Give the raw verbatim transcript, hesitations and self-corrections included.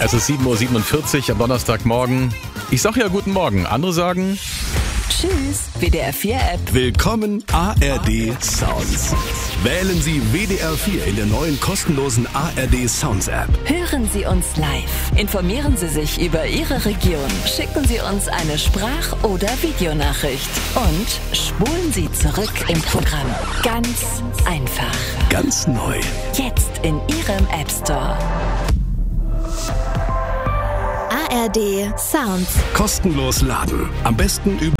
Es ist sieben Uhr siebenundvierzig am Donnerstagmorgen. Ich sag ja guten Morgen, andere sagen Tschüss, W D R vier App. Willkommen A R D Sounds. Wählen Sie W D R vier in der neuen kostenlosen A R D Sounds App. Hören Sie uns live. Informieren Sie sich über Ihre Region. Schicken Sie uns eine Sprach- oder Videonachricht. Und spulen Sie zurück im Programm. Ganz einfach. Ganz neu. Jetzt in Ihrem App Store. A R D Sounds. Kostenlos laden. Am besten über